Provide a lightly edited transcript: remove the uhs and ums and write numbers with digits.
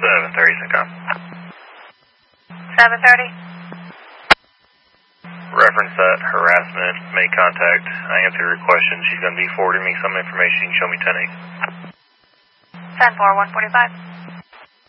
730, Syncom. 730. Reference that harassment, make contact. I answer your question. She's going to be forwarding me some information. Show me 10-8. 10-4, 145.